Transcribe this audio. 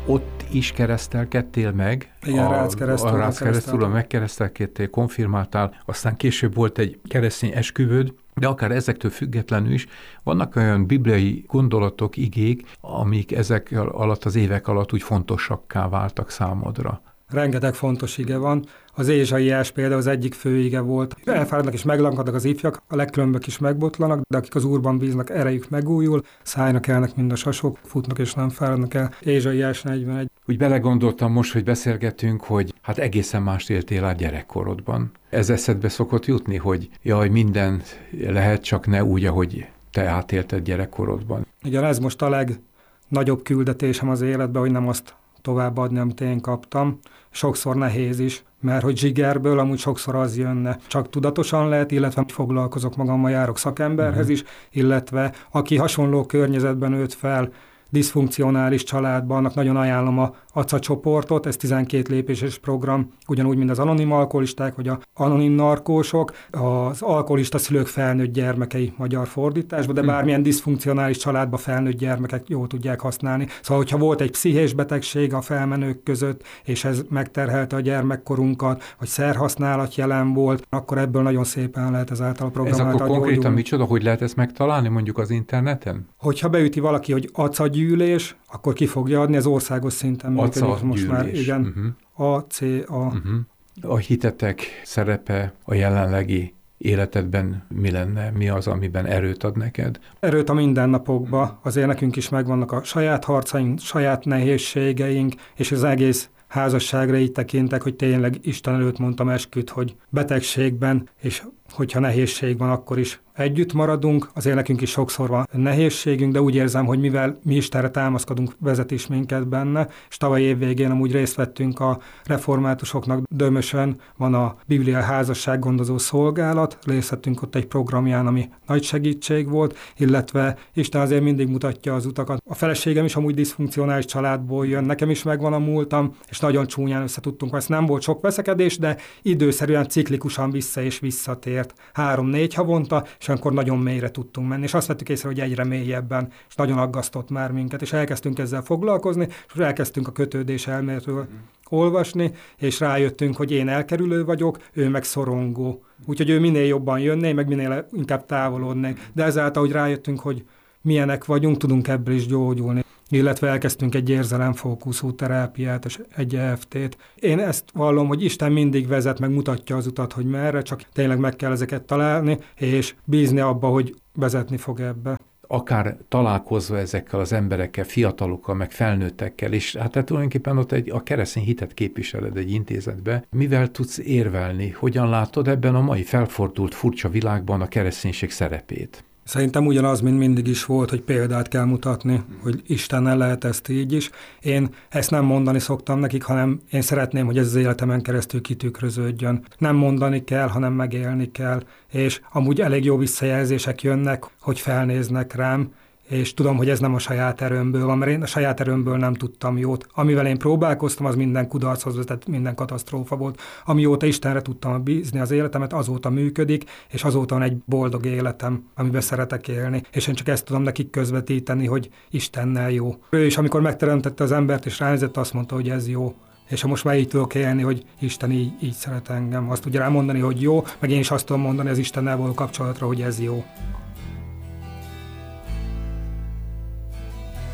ott is keresztelkedtél meg. Igen, a Rácz-keresztúron megkeresztelkedtél, konfirmáltál, aztán később volt egy keresztény esküvőd, de akár ezektől függetlenül is vannak olyan bibliai gondolatok, igék, amik ezek alatt az évek alatt úgy fontosakká váltak számodra. Rengeteg fontos ige van. Az Ézsaiás például az egyik fő ige volt. Elfáradnak és meglankadnak az ifjak, a legkülönbök is megbotlanak, de akik az Úrban bíznak, erejük megújul, szállnak elnek, mind a sasok, futnak és nem fáradnak el. Ézsaiás 41. Úgy belegondoltam most, hogy beszélgetünk, hogy hát egészen mást éltél át gyerekkorodban. Ez eszedbe szokott jutni, hogy jaj, minden lehet, csak ne úgy, ahogy te átélted gyerekkorodban. Igen, ez most a legnagyobb küldetésem az életben, hogy nem azt továbbadni, amit én kaptam. Sokszor nehéz is, mert hogy zsigerből amúgy sokszor az jönne. Csak tudatosan lehet, illetve foglalkozok magammal, járok szakemberhez is, illetve aki hasonló környezetben nőtt fel, diszfunkcionális családban, annak nagyon ajánlom a ACA csoportot, ez 12 lépéses program, ugyanúgy, mint az anonim alkoholisták, vagy az anonim narkósok, az alkoholista szülők felnőtt gyermekei magyar fordításban, de bármilyen diszfunkcionális családban felnőtt gyermekek jól tudják használni. Szóval, hogyha volt egy pszichés betegség a felmenők között, és ez megterhelte a gyermekkorunkat, vagy szerhasználat jelen volt, akkor ebből nagyon szépen lehet ezáltal a program által Ez akkor konkrétan gyógyulni. micsoda, hogy lehet ezt megtalálni mondjuk az interneten? Hogyha beüti valaki, hogy ACA gyűlés, akkor ki fogja adni, ez országos szinten működik most már. Igen, ACA. A hitetek szerepe a jelenlegi életedben mi lenne? Mi az, amiben erőt ad neked? Erőt a mindennapokba. Azért nekünk is megvannak a saját harcaink, saját nehézségeink, és az egész házasságra így tekintek, hogy tényleg Isten előtt mondtam esküt, hogy betegségben, és hogyha nehézség van, akkor is együtt maradunk. Azért nekünk is sokszor van nehézségünk, de úgy érzem, hogy mivel mi Istenre támaszkodunk, vezet is minket benne, és tavaly év végén amúgy részt vettünk a reformátusoknak Dömösön, van a Biblia házassággondozó szolgálat, részt vettünk ott egy programján, ami nagy segítség volt, illetve Isten azért mindig mutatja az utakat. A feleségem is amúgy diszfunkcionális családból jön, nekem is megvan a múltam, és nagyon csúnyán összetudtunk, ez nem volt sok veszekedés, de időszerűen ciklikusan vissza és visszatért 3-4 havonta, és akkor nagyon mélyre tudtunk menni, és azt vettük észre, hogy egyre mélyebben, és nagyon aggasztott már minket, és elkezdtünk ezzel foglalkozni, és elkezdtünk a kötődés elméletről olvasni, és rájöttünk, hogy én elkerülő vagyok, ő meg szorongó. Úgyhogy ő minél jobban jönné, meg minél inkább távolodnék. De ezáltal, hogy rájöttünk, hogy milyenek vagyunk, tudunk ebből is gyógyulni. Illetve elkezdtünk egy érzelemfókuszú terápiát és egy EFT-t. Én ezt vallom, hogy Isten mindig vezet, meg mutatja az utat, hogy merre, csak tényleg meg kell ezeket találni, és bízni abba, hogy vezetni fog ebbe. Akár találkozva ezekkel az emberekkel, fiatalokkal, meg felnőttekkel, és hát tulajdonképpen ott a keresztény hitet képviseled egy intézetbe. Mivel tudsz érvelni? Hogyan látod ebben a mai felfordult furcsa világban a kereszténység szerepét? Szerintem ugyanaz, mint mindig is volt, hogy példát kell mutatni, hogy Istennel lehet ezt így is. Én ezt nem mondani szoktam nekik, hanem én szeretném, hogy ez az életemen keresztül kitükröződjön. Nem mondani kell, hanem megélni kell, és amúgy elég jó visszajelzések jönnek, hogy felnéznek rám, és tudom, hogy ez nem a saját erőmből van, mert én a saját erőmből nem tudtam jót. Amivel én próbálkoztam, az minden kudarchoz vezetett, minden katasztrófa volt. Amióta Istenre tudtam bízni az életemet, azóta működik, és azóta van egy boldog életem, amiben szeretek élni. És én csak ezt tudom nekik közvetíteni, hogy Istennel jó. Ő is, amikor megteremtette az embert, és ránézett, azt mondta, hogy ez jó. És ha most már így tudok élni, hogy Isten így szeret engem. Azt tudja rámondani, hogy jó, meg én is azt tudom mondani az Istennel való kapcsolatra, hogy ez jó.